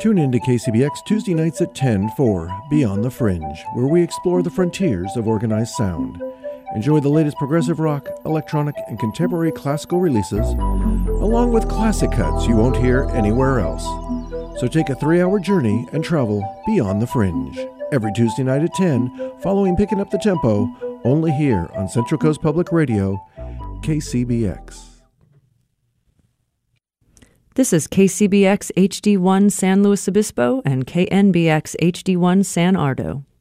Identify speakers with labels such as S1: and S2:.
S1: Tune in to KCBX Tuesday nights at 10 for Beyond the Fringe, where we explore the frontiers of organized sound. Enjoy the latest progressive rock, electronic, and contemporary classical releases, along with classic cuts you won't hear anywhere else. So take a 3-hour journey and travel beyond the fringe. Every Tuesday night at 10, following Picking Up the Tempo, only here on Central Coast Public Radio, KCBX.
S2: This is KCBX HD1 San Luis Obispo and KNBX HD1 San Ardo.